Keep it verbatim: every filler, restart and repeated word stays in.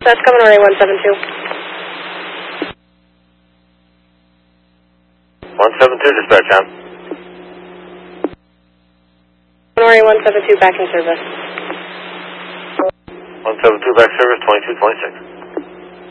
That's Commodore one seven two. one seven two, dispatch on. Commodore one seven two, back in service. one seven two, back service, twenty-two twenty-six.